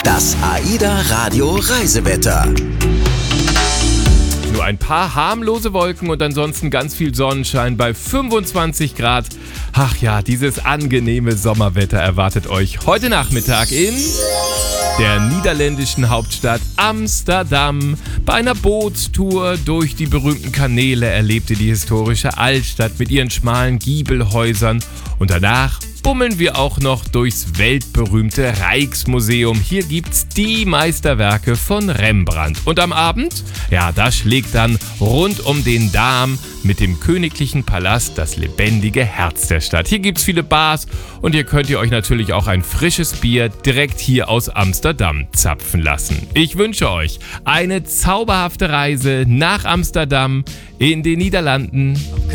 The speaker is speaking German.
Das AIDA Radio Reisewetter. Nur ein paar harmlose Wolken und ansonsten ganz viel Sonnenschein bei 25 Grad. Ach ja, dieses angenehme Sommerwetter erwartet euch heute Nachmittag in der niederländischen Hauptstadt Amsterdam. Bei einer Bootstour durch die berühmten Kanäle erlebt ihr die historische Altstadt mit ihren schmalen Giebelhäusern. Und danach bummeln wir auch noch durchs weltberühmte Rijksmuseum. Hier gibt's die Meisterwerke von Rembrandt. Und am Abend, ja, da schlägt dann rund um den Dam mit dem königlichen Palast das lebendige Herz der Stadt. Hier gibt's viele Bars und hier könnt ihr euch natürlich auch ein frisches Bier direkt hier aus Amsterdam zapfen lassen. Ich wünsche euch eine zauberhafte Reise nach Amsterdam in den Niederlanden.